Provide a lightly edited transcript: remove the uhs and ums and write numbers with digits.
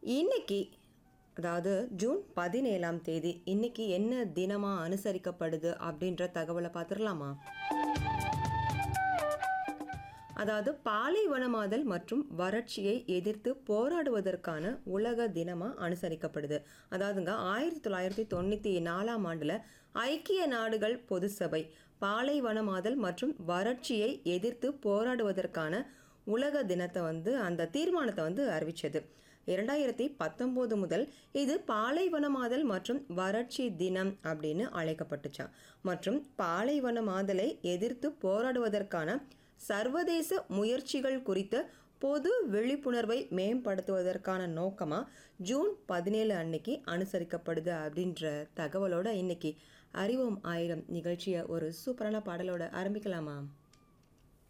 இன்னைக்கு அதாவது ஜூன் 17ஆம் தேதி இன்னைக்கு என்ன தினமாக அனுசரிக்கப்படுது அப்படின்ற தகவலை பார்த்துடலாமா? அதாவது பாலைவனமாதல் மற்றும் வறட்சியை எதிர்த்து போராடுவதற்கான உலக தினமாக அனுசரிக்கப்படுது. அதாவதுங்க 1994ஆம் ஆண்டில் ஐக்கிய நாடுகள் பொது சபை பாலைவனமாதல் மற்றும் வறட்சியை எதிர்த்து போராடுவதற்கான உலக தினத்தை அந்த தீர்மானத்தை அறிவிச்சது. 2019 முதல் இது பாலைவனமாதல் மற்றும் வறட்சி தினம் அப்படின்னு அழைக்கப்பட்டுச்சான். மற்றும் பாலைவனமாதலை எதிர்த்து போராடுவதற்கான சர்வதேச முயற்சிகள் குறித்த பொது விழிப்புணர்வை மேம்படுத்துவதற்கான நோக்கமாக ஜூன் 17 அன்னைக்கு அனுசரிக்கப்படுது அப்படின்ற தகவலோட இன்னைக்கு அறிவோம் ஆயிரம் நிகழ்ச்சியை ஒரு சூப்பரான பாடலோட ஆரம்பிக்கலாமா?